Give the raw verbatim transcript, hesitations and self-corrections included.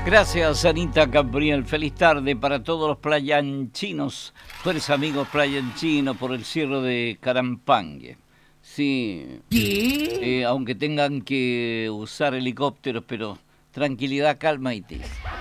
Gracias, Anita Gabriel. Feliz tarde para todos los playanchinos, fuertes amigos playanchinos por el cierre de Carampangue. Sí, eh, aunque tengan que usar helicópteros, pero tranquilidad, calma y tez.